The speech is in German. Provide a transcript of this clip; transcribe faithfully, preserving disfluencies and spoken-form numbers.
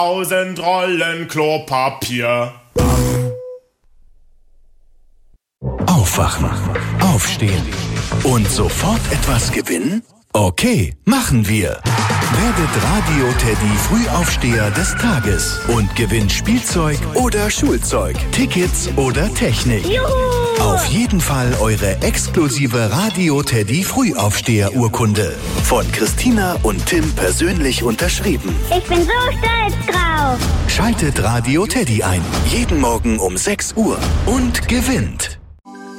Tausend Rollen Klopapier. Aufwachen, aufstehen und sofort etwas gewinnen? Okay, machen wir. Werdet Radio-Teddy Frühaufsteher des Tages und gewinnt Spielzeug oder Schulzeug, Tickets oder Technik. Juhu! Auf jeden Fall eure exklusive Radio-Teddy Frühaufsteher-Urkunde. Von Christina und Tim persönlich unterschrieben. Ich bin so stolz drauf. Schaltet Radio-Teddy ein. Jeden Morgen um sechs Uhr und gewinnt.